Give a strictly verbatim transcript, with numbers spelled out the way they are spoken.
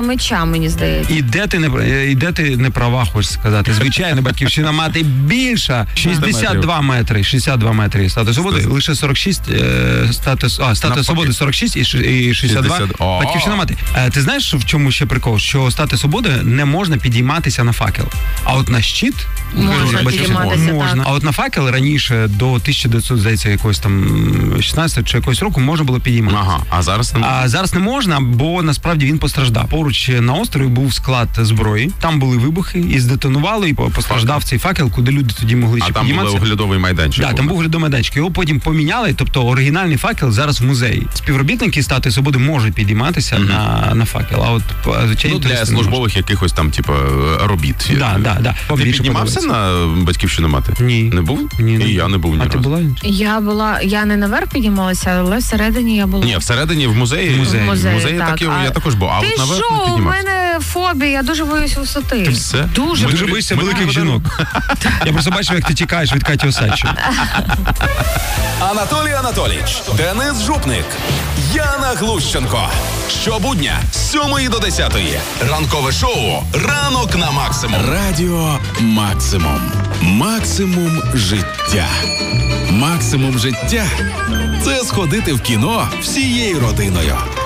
меча, мені здається. І де ти не, і де ти не права, хочеш сказати. Звичайно, Батьківщина мати більша. шістдесят два метри. шістдесят два метри Статуя Свободи. Лише сорок шість е, статус, а, Статуя Свободи сорок шість і шістдесят два. Батьківщина мати. Е, ти знаєш, в чому ще прикол? Що Статуя Свободи не можна підійматися на факел. А от на щит можна підійматися, можна. А от на факел раніше до тисяча дев'ятсот, здається, якогось там шістнадцятого чи якогось року можна було підійматися. Ага, а зараз не А зараз не можна, бо насправді він постраждав. Поруч на острові був склад зброї, там були вибухи, і здетонували, і постраждав цей факел, куди люди тоді могли ще а підійматися. А там був оглядовий майданчик. Так, да, там був оглядовий майданчик. Його потім поміняли, тобто оригінальний факел зараз в музеї. Співробітники Статуї Свободи можуть підійматися mm-hmm. на, на факел, а от звичайно ну, для службових якихось там, типу, робіт. Да, да, да. Ти піднімався на Батьківщину мати? Ні. Не був? Ні. І я не був ні А разу. ти була? Я була, я не наверх піднімалася, але всередині я була. Ні, всередині в музеї. В музеї, в музеї, в музеї так. так, а... я також був, а ти от наверх шо? не піднімався. У мене фобія, я дуже боюсь висоти. Ти все? Дуже. Ми дуже боїшся великих жінок. Я просто бачив, як ти тікаєш від Каті Осадчої. Анатолій Анатолійович, Денис Жупник, Яна Глущенко. Щобудня з сьомої до десятої. Ранкове шоу «Ранок на максимум». Радіо Максимум. Максимум життя. Максимум життя – це сходити в кіно всією родиною.